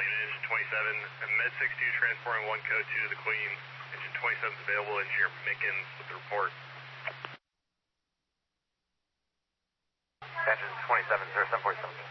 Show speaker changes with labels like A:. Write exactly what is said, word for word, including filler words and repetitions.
A: Engine twenty-seven, Med sixty-two transporting one code two to the Queen. Engine twenty-seven is available, Engineer Mickens with the report.
B: Engine twenty-seven, zero seven four seven.